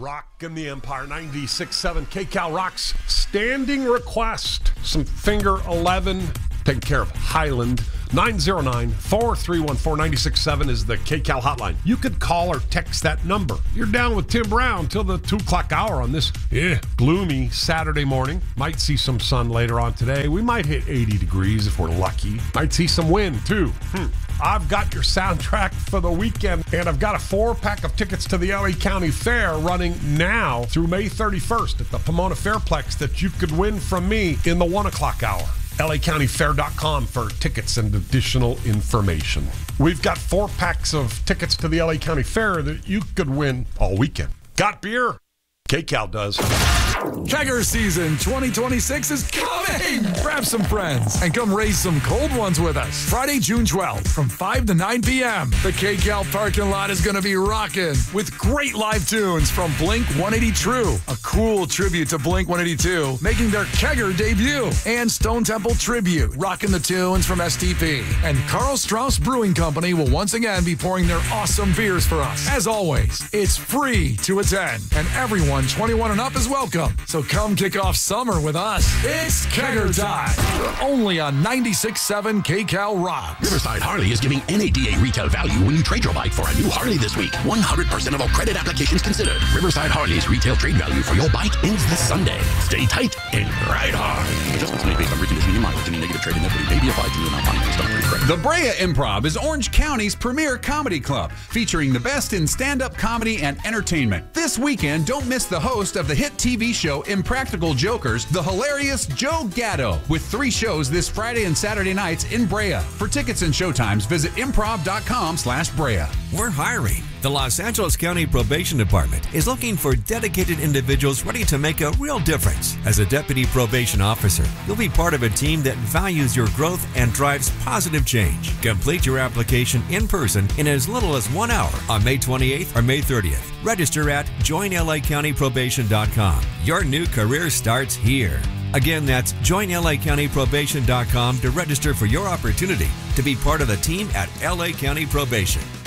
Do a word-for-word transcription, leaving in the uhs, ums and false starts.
Rockin' the Empire, ninety-six point seven KCal Rocks standing request. Some Finger eleven taking care of Highland. nine oh nine, four three one four, nine six seven is the KCal hotline. You could call or text that number. You're down with Tim Brown till the two o'clock hour on this eh, gloomy Saturday morning. Might see some sun later on today. We might hit eighty degrees if we're lucky. Might see some wind too. Hmm. I've got your soundtrack for the weekend, and I've got a four-pack of tickets to the L A County Fair running now through May thirty-first at the Pomona Fairplex that you could win from me in the one o'clock hour. L A county fair dot com for tickets and additional information. We've got four packs of tickets to the L A County Fair that you could win all weekend. Got beer? KCal does. Kegger season twenty twenty-six is coming! Grab some friends and come raise some cold ones with us. Friday, June twelfth from five to nine p.m. The KCal parking lot is going to be rocking with great live tunes from Blink one eighty True, a cool tribute to Blink one eighty-two, making their Kegger debut, and Stone Temple Tribute, rocking the tunes from S T P. And Karl Strauss Brewing Company will once again be pouring their awesome beers for us. As always, it's free to attend, and everyone twenty-one and up is welcome. So come kick off summer with us. It's Kegger time. Only on ninety-six point seven KCal Rock. Riverside Harley is giving N A D A retail value when you trade your bike for a new Harley this week. one hundred percent of all credit applications considered. Riverside Harley's retail trade value for your bike ends this Sunday. Stay tight and ride hard. Adjustments made based on reconditioning and mileage. Any negative trade in equity may be applied to the amount financed on free credit. The Brea Improv is Orange County's premier comedy club, featuring the best in stand-up comedy and entertainment. This weekend, don't miss the host of the hit T V show Impractical Jokers, the hilarious Joe Gatto, with three shows this Friday and Saturday nights in Brea. For tickets and showtimes, visit improv.com slash Brea. We're hiring. The Los Angeles County Probation Department is looking for dedicated individuals ready to make a real difference. As a deputy probation officer, you'll be part of a team that values your growth and drives positive change. Complete your application in person in as little as one hour on May twenty-eighth or May thirtieth. Register at join L A county probation dot com. Your new career starts here. Again, that's join L A county probation dot com to register for your opportunity to be part of the team at L A County Probation.